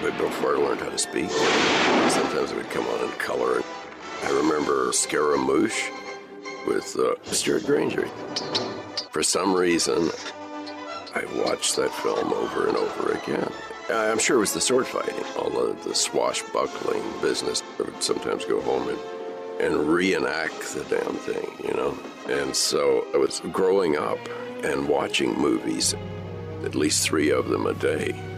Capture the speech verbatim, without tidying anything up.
but before I learned how to speak, sometimes it would come on in color. I remember Scaramouche with uh, Stuart Granger. For some reason, I watched that film over and over again. I'm sure it was the sword fighting, all of the swashbuckling business. I would sometimes go home and, and reenact the damn thing, you know? And so I was growing up and watching movies, at least three of them a day.